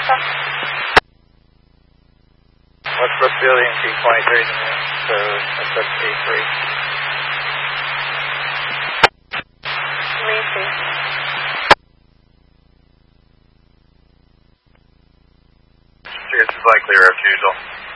Delta. Westbrook Building, T23, so that's A3. Macy. This is likely refusal.